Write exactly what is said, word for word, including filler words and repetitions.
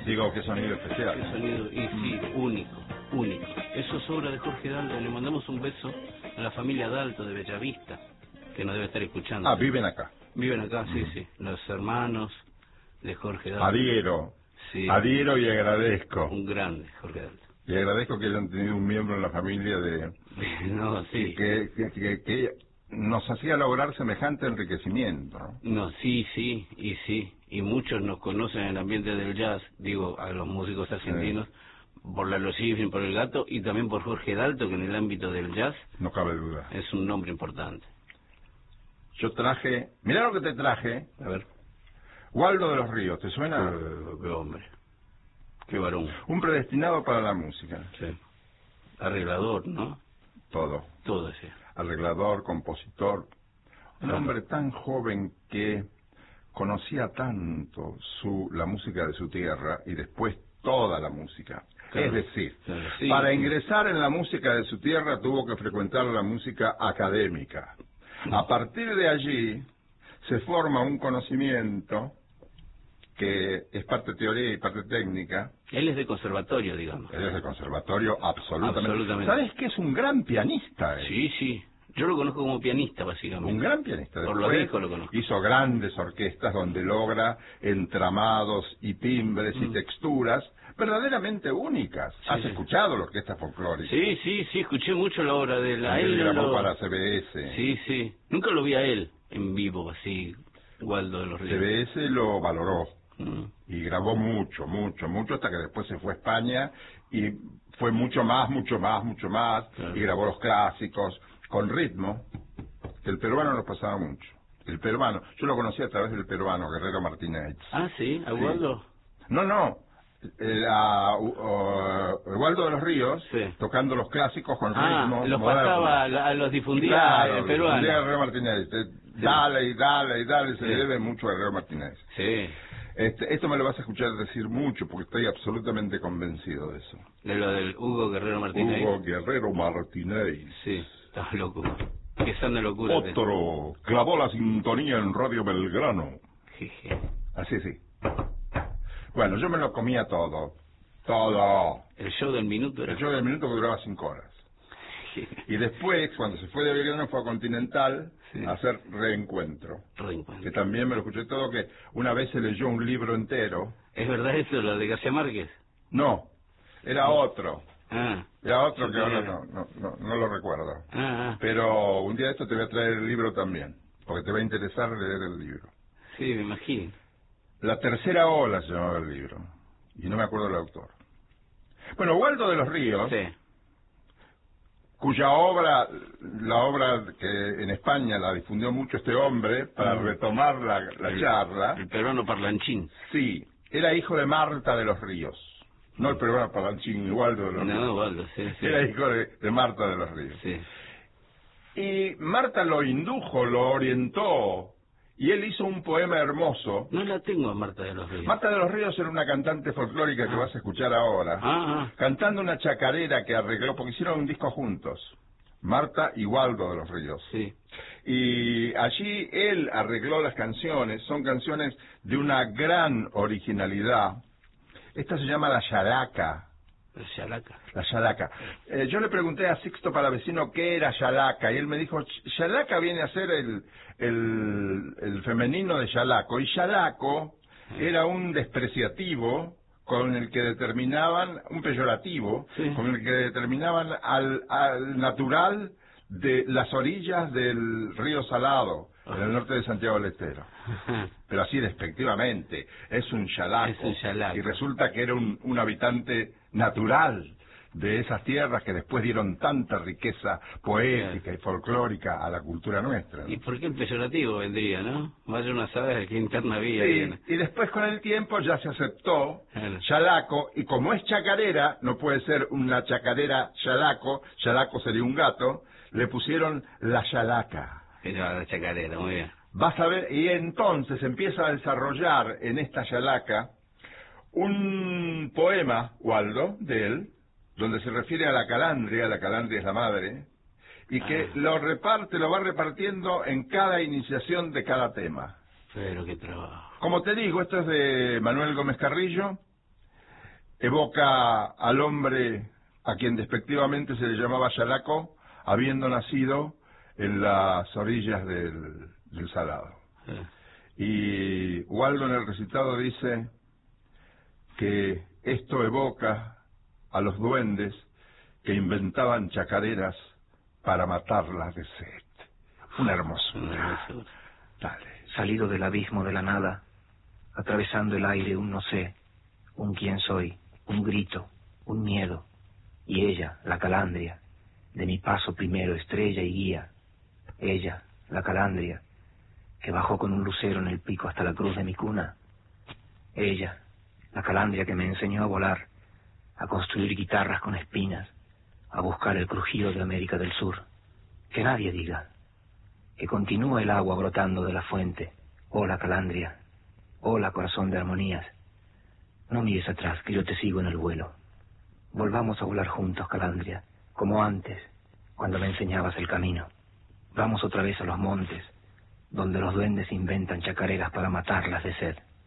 Digo, qué sonido especial. Qué sonido, y sí, único, único. Eso es obra de Jorge Dalto. Le mandamos un beso a la familia Dalto de Bellavista, que nos debe estar escuchando. Ah, viven acá. Viven acá, sí, sí. Los hermanos de Jorge Dalto. Adhiero. Sí. Adhiero y agradezco. Un grande, Jorge Dalto. Y agradezco que hayan tenido un miembro en la familia de... No, sí. Que, que, que, que nos hacía lograr semejante enriquecimiento, ¿no? No, sí, sí, y sí. Y muchos nos conocen en el ambiente del jazz, digo, a los músicos argentinos, sí, por Lalo Schifrin, por El Gato, y también por Jorge Dalto, que en el ámbito del jazz... No cabe duda. Es un nombre importante. Yo traje... Mirá lo que te traje. A ver. Waldo de los Ríos, ¿te suena? Uh, qué hombre. Qué varón. Un predestinado para la música. Sí. Arreglador, ¿no? Todo. Todo, sí. Arreglador, compositor. Un Claro. hombre tan joven que conocía tanto su la música de su tierra y después toda la música. Claro. Es decir, claro, sí, para sí. ingresar en la música de su tierra tuvo que frecuentar la música académica. A partir de allí se forma un conocimiento que es parte teoría y parte técnica. Él es de conservatorio, digamos. Él es de conservatorio, absolutamente. Absolutamente. ¿Sabes que es un gran pianista? Él? Sí, sí. Yo lo conozco como pianista, básicamente. Un gran pianista. Por Después los discos lo conozco. Hizo grandes orquestas donde logra entramados y timbres mm. y texturas verdaderamente únicas. Sí, ¿Has sí. escuchado la orquesta folclórica? Sí, sí, sí, escuché mucho la obra de la... Él grabó lo... para C B S. Sí, sí. Nunca lo vi a él en vivo, así, Waldo de los Ríos. C B S lo valoró. Mm. Y grabó mucho, mucho, mucho, hasta que después se fue a España y fue mucho más, mucho más, mucho más, claro. Y grabó los clásicos con ritmo, que el peruano nos pasaba mucho. El peruano, yo lo conocí a través del peruano, Guerrero Martínez. Ah, sí, ¿a Waldo? Sí. No, no, a uh, Waldo de los Ríos, sí, tocando los clásicos con ah, ritmo. los moderno. pasaba, a los difundía claro, el peruano. Guerrero Martínez, sí. Dale y dale y dale, se sí. le debe mucho a Guerrero Martínez. Sí. Este, esto me lo vas a escuchar decir mucho porque estoy absolutamente convencido de eso. De lo del Hugo Guerrero Martínez. Hugo Guerrero Martínez. Sí, está loco. Qué sana locura. Otro clavó la sintonía en Radio Belgrano. Jeje. Así, sí. Bueno, yo me lo comía todo. Todo. El show del minuto era. El show del minuto que duraba cinco horas. Y después, cuando se fue de Belgrano, fue a Continental, sí, a hacer Reencuentro. Reencuentro. Que también me lo escuché todo, que una vez se leyó un libro entero. ¿Es verdad eso, lo de García Márquez? No, era sí. otro. Ah. Era otro sí, que ahora no, no, no, no lo recuerdo. Ah, ah. Pero un día de esto te voy a traer el libro también, porque te va a interesar leer el libro. Sí, me imagino. La tercera ola se llamaba el libro, y no me acuerdo el autor. Bueno, Waldo de los Ríos... Sí. Cuya obra, la obra que en España la difundió mucho este hombre, para mm. retomar la, la el, charla. El peruano parlanchín. Sí, era hijo de Marta de los Ríos. No el peruano parlanchín, Waldo de los no, Ríos. No, Waldo, sí, sí. Era hijo de, de Marta de los Ríos. Sí. Y Marta lo indujo, lo orientó, y él hizo un poema hermoso. No la tengo a Marta de los Ríos. Marta de los Ríos era una cantante folclórica ah. que vas a escuchar ahora, ah, ah. cantando una chacarera que arregló, porque hicieron un disco juntos, Marta y Waldo de los Ríos. Sí. Y allí él arregló las canciones, son canciones de una gran originalidad. Esta se llama La Chalaca. La Chalaca. La Chalaca. Eh, yo le pregunté a Sixto Palavecino qué era Chalaca, y él me dijo, Chalaca viene a ser el, el, el femenino de Chalaco, y Chalaco era un despreciativo con el que determinaban, un peyorativo, sí, con el que determinaban al, al natural de las orillas del río Salado, en el norte de Santiago del Estero. Pero así despectivamente, es un chalaco. Es un chalaco. Y resulta que era un, un habitante natural de esas tierras que después dieron tanta riqueza poética, claro, y folclórica a la cultura nuestra, ¿no? ¿Y por qué el peyorativo vendría, no? Vaya una sabe de qué interna había. Sí, bien. Y después con el tiempo ya se aceptó, claro, chalaco, y como es chacarera, no puede ser una chacarera chalaco, chalaco sería un gato, le pusieron la chalaca. Era la chacarera, muy bien. Vas a ver, y entonces empieza a desarrollar en esta chalaca un poema, Waldo, de él, donde se refiere a la calandria, la calandria es la madre, y que ah. lo reparte, lo va repartiendo en cada iniciación de cada tema. Pero qué trabajo. Como te digo, esto es de Manuel Gómez Carrillo, evoca al hombre a quien despectivamente se le llamaba Yalaco, habiendo nacido en las orillas del, del Salado. Sí. Y Waldo en el recitado dice que esto evoca a los duendes que inventaban chacareras para matarlas de sed. Una hermosura. Dale. Salido del abismo de la nada, atravesando el aire un no sé, un quién soy, un grito, un miedo, y ella, la calandria, de mi paso primero estrella y guía, ella, la calandria, que bajó con un lucero en el pico hasta la cruz de mi cuna, ella, la calandria que me enseñó a volar, a construir guitarras con espinas, a buscar el crujido de América del Sur. Que nadie diga, que continúa el agua brotando de la fuente, oh la calandria, oh la corazón de armonías. No mires atrás, que yo te sigo en el vuelo. Volvamos a volar juntos, calandria, como antes, cuando me enseñabas el camino. Vamos otra vez a los montes, donde los duendes inventan chacareras para matarlas de sed.